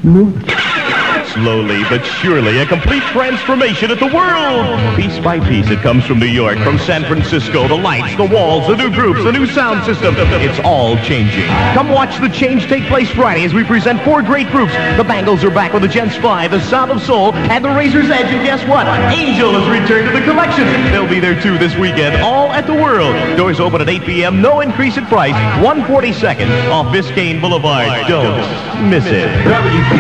Slowly but surely, a complete transformation at the world. Piece by piece, it comes from New York, from San Francisco, the lights, the walls, the new groups, the new sound system. It's all changing. Come watch the change take place Friday as we present 4 great groups. The Bangles are back with the Gents 5, the Sound of Soul, and the Razor's Edge. And guess what? Angel has returned to the collection. They'll be there too this weekend, all at the World. Doors open at 8 p.m. No increase in price. 142nd off Biscayne Boulevard. Don't miss it.